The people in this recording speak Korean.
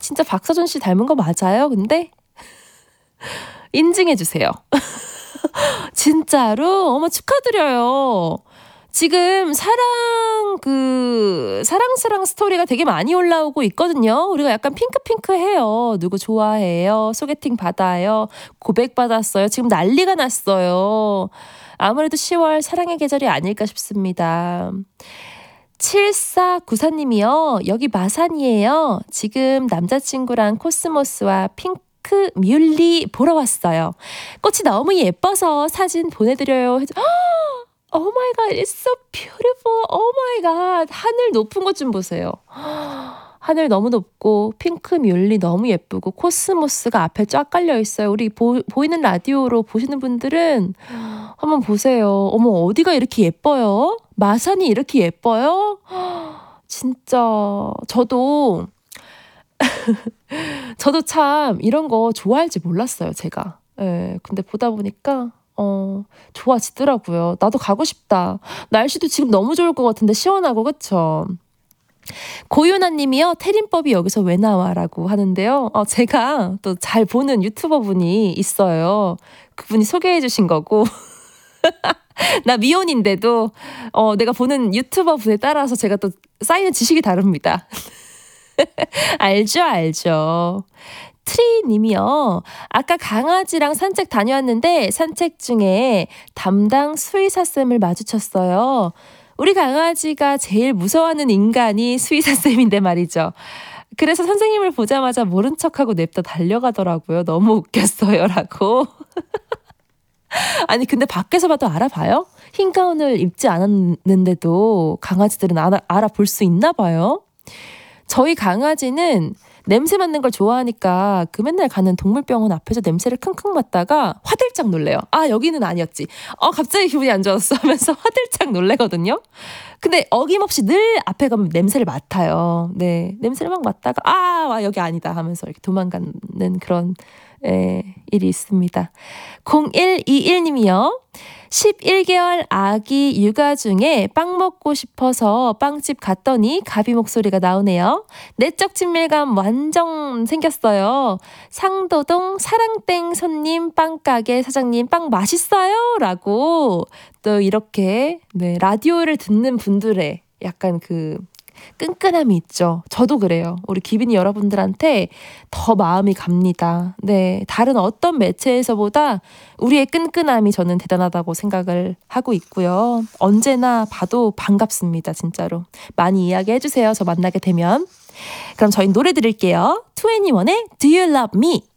진짜 박서준 씨 닮은 거 맞아요? 근데 인증해주세요. 진짜로? 어머, 축하드려요. 지금 사랑스랑 스토리가 되게 많이 올라오고 있거든요. 우리가 약간 핑크핑크해요. 누구 좋아해요? 소개팅 받아요? 고백 받았어요? 지금 난리가 났어요. 아무래도 10월 사랑의 계절이 아닐까 싶습니다. 7494님이요. 여기 마산이에요. 지금 남자친구랑 코스모스와 핑크 뮬리 보러 왔어요. 꽃이 너무 예뻐서 사진 보내드려요. Oh my god, it's so beautiful. Oh my god. 하늘 높은 것 좀 보세요. 하늘 너무 높고 핑크 뮬리 너무 예쁘고 코스모스가 앞에 쫙 깔려 있어요. 우리 보이는 라디오로 보시는 분들은 한번 보세요. 어머, 어디가 이렇게 예뻐요? 마산이 이렇게 예뻐요? 진짜 저도 참 이런 거 좋아할지 몰랐어요, 제가. 예, 근데 보다 보니까 좋아지더라고요. 나도 가고 싶다. 날씨도 지금 너무 좋을 것 같은데 시원하고, 그쵸? 고윤아 님이요. 태린법이 여기서 왜 나와라고 하는데요. 제가 또 잘 보는 유튜버 분이 있어요. 그분이 소개해 주신 거고. 나 미혼인데도 내가 보는 유튜버 분에 따라서 제가 또 쌓이는 지식이 다릅니다. 알죠. 트리님이요. 아까 강아지랑 산책 다녀왔는데 산책 중에 담당 수의사쌤을 마주쳤어요. 우리 강아지가 제일 무서워하는 인간이 수의사쌤인데 말이죠. 그래서 선생님을 보자마자 모른 척하고 냅다 달려가더라고요. 너무 웃겼어요. 라고. 아니 근데 밖에서 봐도 알아봐요? 흰 가운을 입지 않았는데도 강아지들은 알아볼 수 있나 봐요. 저희 강아지는 냄새 맡는 걸 좋아하니까 그 맨날 가는 동물병원 앞에서 냄새를 킁킁 맡다가 화들짝 놀래요. 아, 여기는 아니었지. 갑자기 기분이 안 좋았어 하면서 화들짝 놀래거든요. 근데 어김없이 늘 앞에 가면 냄새를 맡아요. 네, 냄새를 막 맡다가 여기 아니다 하면서 이렇게 도망가는 그런 일이 있습니다. 0121님이요. 11개월 아기 육아 중에 빵 먹고 싶어서 빵집 갔더니 가비 목소리가 나오네요. 내적 친밀감 완전 생겼어요. 상도동 사랑땡 손님 빵가게 사장님 빵 맛있어요? 라고 또 이렇게 라디오를 듣는 분들의 약간 그 끈끈함이 있죠. 저도 그래요. 우리 기빈이 여러분들한테 더 마음이 갑니다. 네, 다른 어떤 매체에서보다 우리의 끈끈함이 저는 대단하다고 생각을 하고 있고요. 언제나 봐도 반갑습니다. 진짜로. 많이 이야기해주세요. 저 만나게 되면. 그럼 저희 노래 드릴게요. 2NE1의 Do You Love Me?